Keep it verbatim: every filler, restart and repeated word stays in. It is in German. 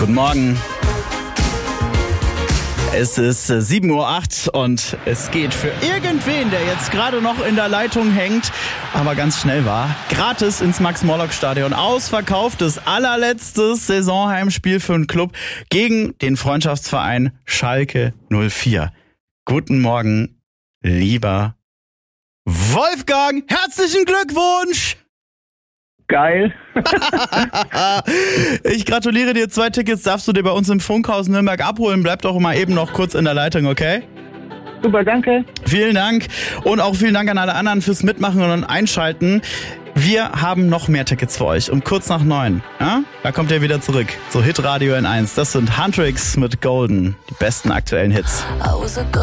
Guten Morgen. Es ist sieben Uhr acht und es geht für irgendwen, der jetzt gerade noch in der Leitung hängt, aber ganz schnell war, gratis ins Max-Morlock-Stadion. Ausverkauftes, allerletztes Saisonheimspiel für den Club gegen den Freundschaftsverein Schalke null vier. Guten Morgen, lieber Wolfgang. Herzlichen Glückwunsch! Geil. Ich gratuliere dir. Zwei Tickets darfst du dir bei uns im Funkhaus Nürnberg abholen. Bleib doch mal eben noch kurz in der Leitung, okay? Super, danke. Vielen Dank. Und auch vielen Dank an alle anderen fürs Mitmachen und Einschalten. Wir haben noch mehr Tickets für euch. Um kurz nach neun. Ja? Da kommt ihr wieder zurück. So Hitradio N eins. Das sind Huntrix mit Golden. Die besten aktuellen Hits.